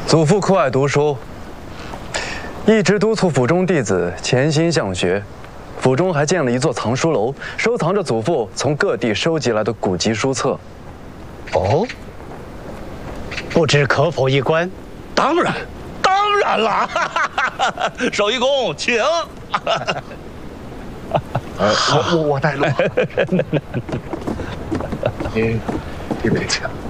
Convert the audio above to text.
祖父酷爱读书，一直督促府中弟子潜心向学。府中还建了一座藏书楼，收藏着祖父从各地收集来的古籍书册。 哦，不知可否一观？ 当然了，手艺工，请。 我带路。你别请。